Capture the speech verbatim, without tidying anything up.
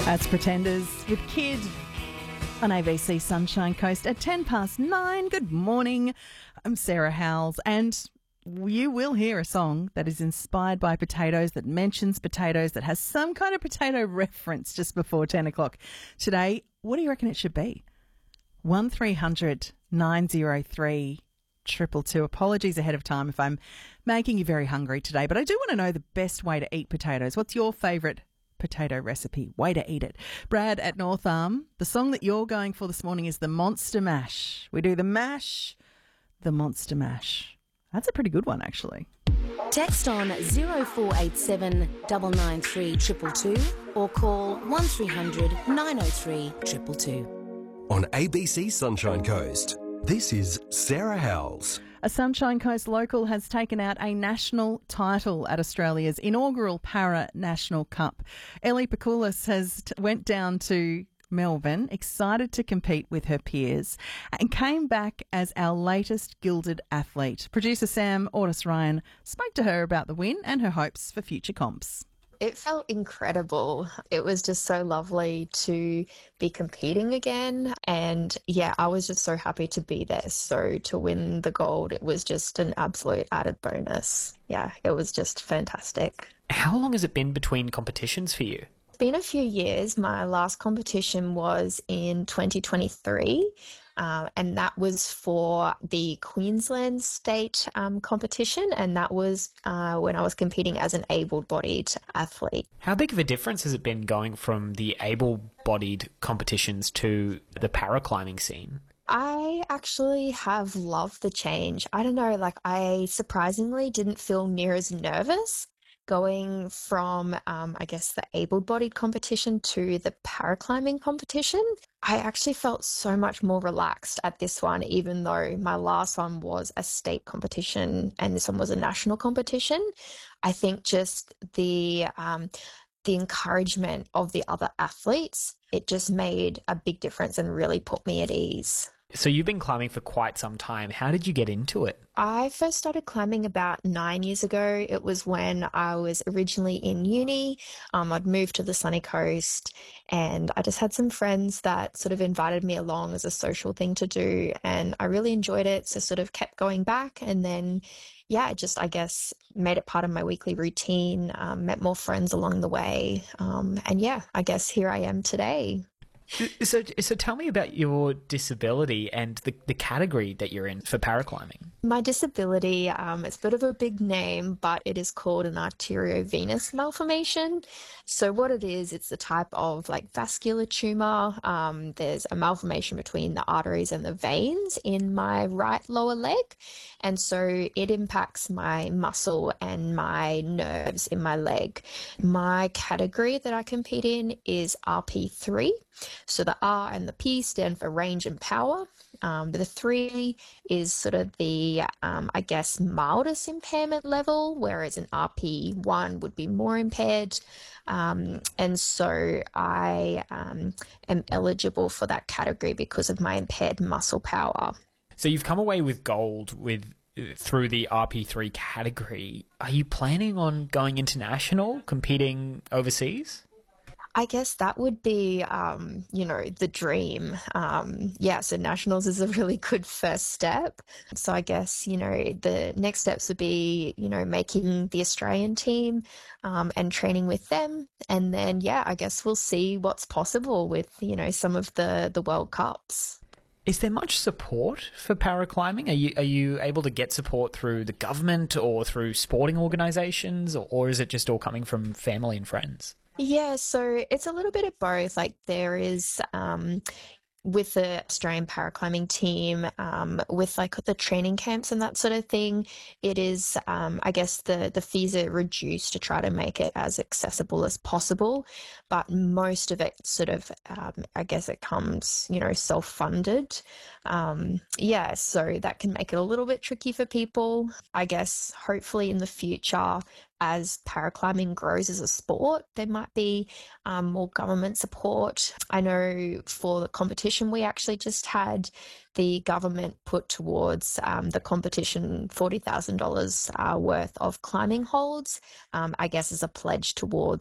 That's Pretenders with Kid on A B C Sunshine Coast at ten past nine. Good morning. I'm Sarah Howells, and you will hear a song that is inspired by potatoes, that mentions potatoes, that has some kind of potato reference just before ten o'clock. Today, what do you reckon it should be? one three hundred nine oh three two two two. Apologies ahead of time if I'm making you very hungry today, but I do want to know the best way to eat potatoes. What's your favourite potato recipe? Way to eat it. Brad at North Arm, the song that you're going for this morning is the Monster Mash. We do the mash, the Monster Mash. That's a pretty good one, actually. Text on zero four eight seven nine nine three two two two or call one three hundred nine oh three two two two. On A B C Sunshine Coast, this is Sarah Howells. A Sunshine Coast local has taken out a national title at Australia's inaugural Para National Cup. Ellie Pakoulis has t- went down to Melbourne, excited to compete with her peers, and came back as our latest gilded athlete. Producer Sam Ortis Ryan spoke to her about the win and her hopes for future comps. It felt incredible. It was just so lovely to be competing again. And yeah, I was just so happy to be there. So to win the gold, it was just an absolute added bonus. Yeah, it was just fantastic. How long has it been between competitions for you? It's been a few years. My last competition was in twenty twenty-three. Uh, and that was for the Queensland State um, competition, and that was uh, when I was competing as an able-bodied athlete. How big of a difference has it been going from the able-bodied competitions to the paraclimbing scene? I actually have loved the change. I don't know, like I surprisingly didn't feel near as nervous going from, um, I guess, the able-bodied competition to the paraclimbing competition. I actually felt so much more relaxed at this one, even though my last one was a state competition and this one was a national competition. I think just the um, the encouragement of the other athletes, it just made a big difference and really put me at ease. So you've been climbing for quite some time. How did you get into it? I first started climbing about nine years ago. It was when I was originally in uni. Um, I'd moved to the sunny coast and I just had some friends that sort of invited me along as a social thing to do. And I really enjoyed it. So sort of kept going back. And then, yeah, I just, I guess, made it part of my weekly routine, um, met more friends along the way. Um, and yeah, I guess here I am today. So, so tell me about your disability and the, the category that you're in for paraclimbing. My disability, um, it's a bit of a big name, but it is called an arteriovenous malformation. So what it is, it's the type of like vascular tumour. Um, there's a malformation between the arteries and the veins in my right lower leg. And so it impacts my muscle and my nerves in my leg. My category that I compete in is R P three. So the R and the P stand for range and power. Um, the three is sort of the, um, I guess, mildest impairment level, whereas an R P one would be more impaired. Um, and so I um, am eligible for that category because of my impaired muscle power. So you've come away with gold with through the R P three category. Are you planning on going international, competing overseas? I guess that would be, um, you know, the dream. Um, yeah, so nationals is a really good first step. So I guess, you know, the next steps would be, you know, making the Australian team um, and training with them. And then, yeah, I guess we'll see what's possible with, you know, some of the, the World Cups. Is there much support for paraclimbing? Are you are you able to get support through the government or through sporting organisations, or, or is it just all coming from family and friends? Yeah, so it's a little bit of both. Like there is, um, with the Australian paraclimbing team, um, with like the training camps and that sort of thing, it is, um, I guess the, the fees are reduced to try to make it as accessible as possible. But most of it sort of, um, I guess it comes, you know, self-funded. Um, yeah, so that can make it a little bit tricky for people. I guess hopefully in the future, as paraclimbing grows as a sport, there might be um, more government support. I know for the competition we actually just had, the government put towards um, the competition forty thousand dollars uh, worth of climbing holds, um, I guess as a pledge towards